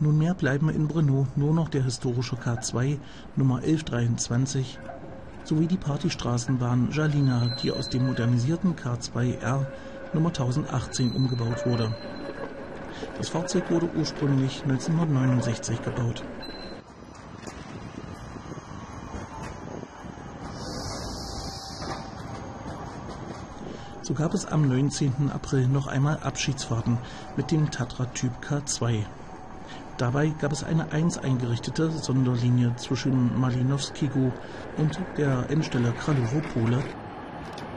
Nunmehr bleiben in Brno nur noch der historische K2 Nummer 1123 sowie die Partystraßenbahn Žilina, die aus dem modernisierten K2R Nummer 1018 umgebaut wurde. Das Fahrzeug wurde ursprünglich 1969 gebaut. So gab es am 19. April noch einmal Abschiedsfahrten mit dem Tatra Typ K2. Dabei gab es eine 1 eingerichtete Sonderlinie zwischen Malinovský Gód und der Endstelle Kralupy Pole